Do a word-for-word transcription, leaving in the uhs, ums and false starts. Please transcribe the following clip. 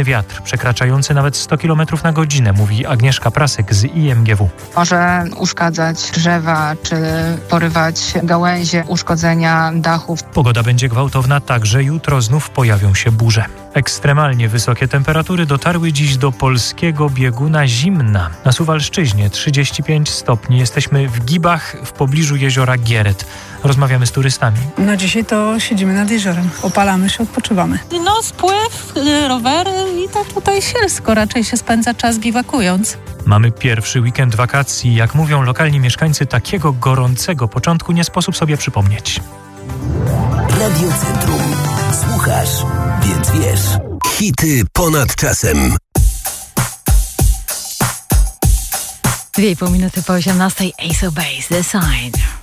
mocny wiatr, przekraczający nawet sto kilometrów na godzinę, mówi Agnieszka Prasek z I M G W. Może uszkadzać drzewa, czy porywać gałęzie, uszkodzenia dachów. Pogoda będzie gwałtowna, także jutro znów pojawią się burze. Ekstremalnie wysokie temperatury dotarły dziś do polskiego bieguna Zimna. Na Suwalszczyźnie trzydzieści pięć stopni. Jesteśmy w Gibach w pobliżu jeziora Gieret. Rozmawiamy z turystami. No dzisiaj to siedzimy nad jeziorem. Opalamy się, odpoczywamy. No spływ, rowery i to tutaj sielsko. Raczej się spędza czas biwakując. Mamy pierwszy weekend wakacji. Jak mówią lokalni mieszkańcy, takiego gorącego początku nie sposób sobie przypomnieć. Radio Centrum. Słuchasz, więc wiesz. Hity ponad czasem. Dwie i pół minuty po osiemnastej. Ace of Base, The Sign.